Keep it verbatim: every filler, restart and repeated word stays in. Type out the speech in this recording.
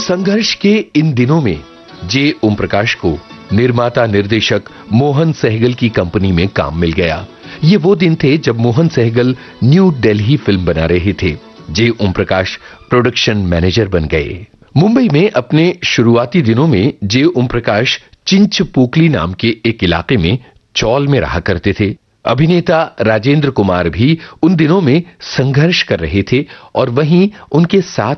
संघर्ष के इन दिनों में जे ओम प्रकाश को निर्माता निर्देशक मोहन सहगल की कंपनी में काम मिल गया। ये वो दिन थे जब मोहन सहगल न्यू दिल्ली फिल्म बना रहे थे। जे ओम प्रकाश प्रोडक्शन मैनेजर बन गए। मुंबई में अपने शुरुआती दिनों में जे ओम प्रकाश चिंचपोकली नाम के एक इलाके में चौल में रहा करते थे। अभिनेता राजेंद्र कुमार भी उन दिनों में संघर्ष कर रहे थे और वहीं उनके साथ